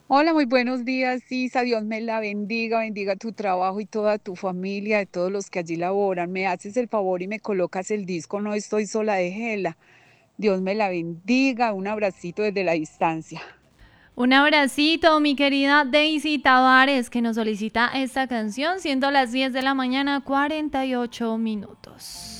Hola, muy buenos días, Isa. Dios me la bendiga, bendiga tu trabajo y toda tu familia, de todos los que allí laboran. Me haces el favor y me colocas el disco No estoy sola de Gela. Dios me la bendiga. Un abracito desde la distancia. Un abracito, mi querida Daisy Tavares, que nos solicita esta canción, siendo las 10 de la mañana, 48 minutos.